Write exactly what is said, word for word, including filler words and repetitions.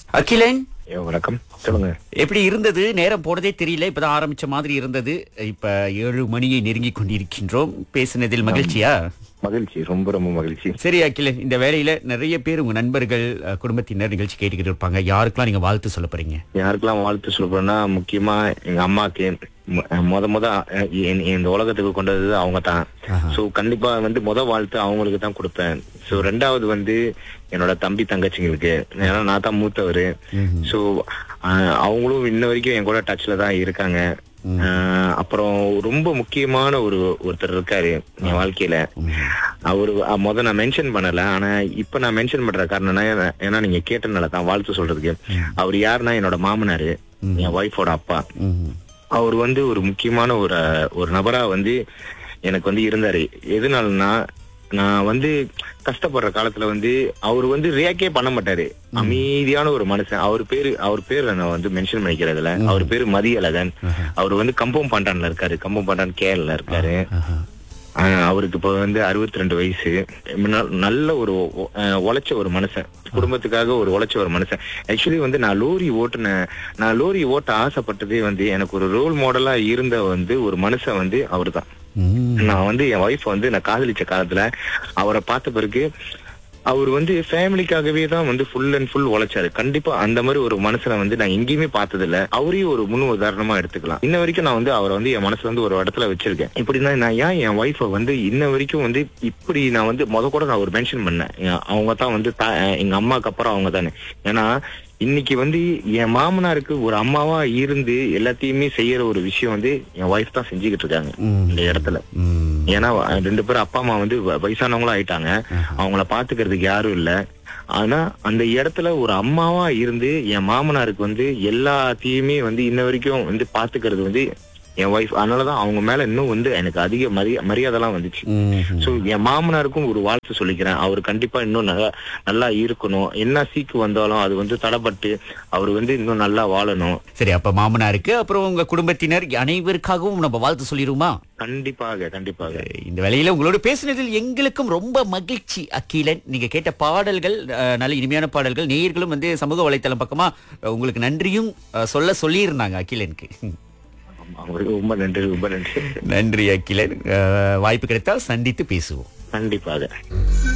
அகிலன், ஐயோ, வணக்கம். சொல்லுங்க. எப்படி இருந்தது? நேரம் போனதே தெரியல. இப்பதான் ஆரம்பிச்ச மாதிரி இருந்தது. இப்ப ஏழு மணியை நெருங்கி கொண்டிருக்கின்றோம். பேசினதில் மகிழ்ச்சியா? மகிழ்ச்சி, ரொம்ப ரொம்ப மகிழ்ச்சி. சரி அகிலன், இந்த வேளையில நிறைய பேர் உங்க நண்பர்கள், அஹ், குடும்பத்தினர் நிகழ்ச்சி கேட்டுக்கிட்டு இருப்பாங்க. யாருக்கெல்லாம் நீங்க வாழ்த்து சொல்ல போறீங்க? யாருக்கெல்லாம் வாழ்த்து சொல்ல போறேன்னா, முக்கியமா எங்க அம்மாக்கு மு- முத முத அஹ், என்- இந்த உலகத்துக்கு கொண்டு வந்தது அவங்க தான். சோ கண்டிப்பா வந்து முத வாழ்த்து அவங்களுக்கு தான் கொடுப்பேன். சோ ரெண்டாவது வந்து என்னோட தம்பி தங்கச்சிங்களுக்கு, ஏன்னா நான் தான் மூத்தவரு. சோ அவங்களும் இன்ன வரைக்கும் என் கூட டச்ல தான் இருக்காங்க. ஆஹ் அப்புறம் ரொம்ப முக்கியமான ஒரு ஒருத்தர் இருக்காரு என் வாழ்க்கையில. அவரு அஹ், முத நான் மென்ஷன் பண்ணல, ஆனா இப்ப நான் மென்ஷன் பண்ற காரணம் என்ன, ஏன்னா நீங்க கேட்டனால தான் வாழ்த்து சொல்றதுக்கு. அவர் யாருன்னா என்னோட மாமனாரு, என் ஒய்ஃபோட அப்பா. அவர் வந்து ஒரு முக்கியமான ஒரு ஒரு நபரா வந்து எனக்கு வந்து இருந்தாரு. எதுனாலன்னா, நான் வந்து கஷ்டப்படுற காலத்துல வந்து அவர் வந்து ரியாக்டே பண்ண மாட்டாரு. அமைதியான ஒரு மனுஷன். அவர் பேரு அவர் பேரு நான் வந்து மென்ஷன் பண்ணிக்கிறதுல, அவர் பேரு மதியழகன். அவர் வந்து கம்பம் பாண்டான்ல இருக்காரு. கம்பம் பாண்டான் கேரள இருக்காரு. ஆஹ் அவருக்கு இப்ப வந்து அறுபத்தி ரெண்டு வயசு. முன்ன- நல்ல ஒரு ஒ- அஹ் உழைச்ச ஒரு மனுஷன். குடும்பத்துக்காக ஒரு உழைச்ச ஒரு மனுஷன். ஆக்சுவலி வந்து நான் லோரி ஓட்டுன நான் லோரி ஓட்ட ஆசைப்பட்டதே வந்து எனக்கு ஒரு ரோல் மாடலா இருந்த வந்து ஒரு மனுஷன் வந்து அவர்தான். நான் வந்து என் ஒய்ஃப் வந்து நான் காதலிச்ச காலத்துல அவரை பார்த்த பிறகு அவர் வந்து ஃபேமிலிக்காகவே தான் வந்து ஃபுல் அண்ட் ஃபுல் உழைச்சாரு. கண்டிப்பா அந்த மாதிரி ஒரு மனுஷனை வந்து நான் எங்கேயுமே பார்த்தது இல்ல. அவரையும் ஒரு முன் உதாரணமா எடுத்துக்கலாம். இன்ன வரைக்கும் நான் வந்து அவரை வந்து என் மனசுல வந்து ஒரு இடத்துல வச்சிருக்கேன். இப்படின்னா நான் ஏன் என் ஒய்ஃபை வந்து இன்ன வரைக்கும் வந்து இப்படி நான் வந்து முத கூட நான் ஒரு மென்ஷன் பண்ணேன். என் அவங்க தான் வந்து தா- எங்க அம்மாக்கு அப்புறம் அவங்க தானே. ஏன்னா இன்னைக்கு வந்து என் மாமனாருக்கு ஒரு அம்மாவா இருந்து எல்லாத்தையுமே செய்யற ஒரு விஷயம் வந்து என் ஒய்ஃப் தான் செஞ்சுக்கிட்டு இருக்காங்க இந்த இடத்துல. ஏன்னா ரெண்டு பேரும் அப்பா அம்மா வந்து வ- வயசானவங்களும் ஆயிட்டாங்க. அவங்கள பாத்துக்கிறதுக்கு யாரும் இல்ல. ஆனா அந்த இடத்துல ஒரு அம்மாவா இருந்து என் மாமனாருக்கு வந்து எல்லாத்தையுமே வந்து இன்ன வரைக்கும் வந்து பாத்துக்கிறது வந்து என் ஒய்ஃப். அதனாலதான் அவங்க மேல இன்னும் வந்து எனக்கு அதிக மரியா மரியாதை எல்லாம் வந்துச்சு. சோ என் மாமனாருக்கும் ஒரு வாழ்த்து சொல்லிக்கிறேன். அவர் கண்டிப்பா இன்னும் நல்லா நல்லா இருக்கணும். என்ன சீக்கு வந்தாலும் அது வந்து தடைப்பட்டு அவர் வந்து இன்னும் நல்லா வாழணும். சரி, அப்ப மாமனாருக்கு அப்புறம் உங்க குடும்பத்தினர் அனைவருக்காகவும் நம்ம வாழ்த்து சொல்லிருமா? கண்டிப்பாக கண்டிப்பாக. இந்த வேளையில உங்களோட பேசினதில் எங்களுக்கும் ரொம்ப மகிழ்ச்சி அகிலன். நீங்க கேட்ட பாடல்கள் அஹ், நல்ல இனிமையான பாடல்கள். நேயர்களும் வந்து சமூக வலைத்தளம் பக்கமா அஹ், உங்களுக்கு நன்றியும் அஹ், சொல்ல சொல்லியிருந்தாங்க அகிலனுக்கு. அவருக்கு ரொம்ப நன்றி, ரொம்ப நன்றி. நன்றி அகிலன். அஹ், வாய்ப்பு கிடைத்தால் சந்தித்து பேசுவோம். கண்டிப்பாக.